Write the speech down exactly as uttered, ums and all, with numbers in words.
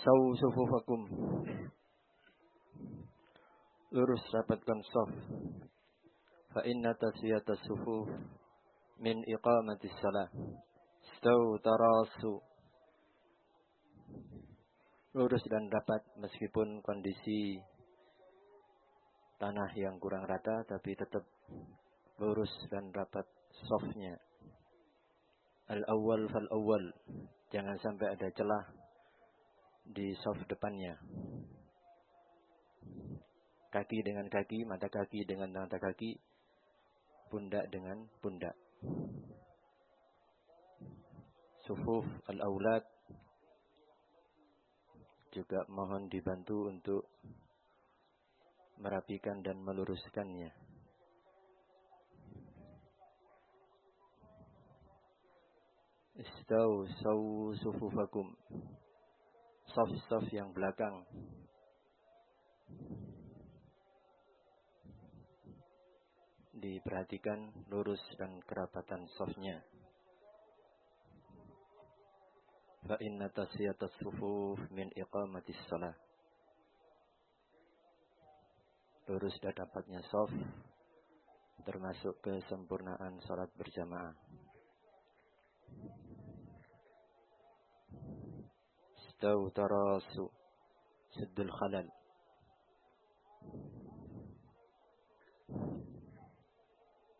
Saw sufufakum. Lurus rapatkan saf. Fa inna taswiyatas sufuf min iqamatis salah. Staw tarasu. Lurus dan rapat meskipun kondisi tanah yang kurang rata, tapi tetap lurus dan rapat safnya. Al-awwal fal-awwal. Jangan sampai ada celah di saf depannya. Kaki dengan kaki, mata kaki dengan mata kaki, pundak dengan pundak. Sufuf al-aulad juga mohon dibantu untuk merapikan dan meluruskannya. Istaw saw sufufakum. Saf-saf yang belakang diperhatikan lurus dan kerapatan safnya. Fa inna tasfiyatas sufuf min iqamatis shalah. Lurus dan rapatnya saf termasuk kesempurnaan salat berjamaah. Staw tarasu suddul khalal.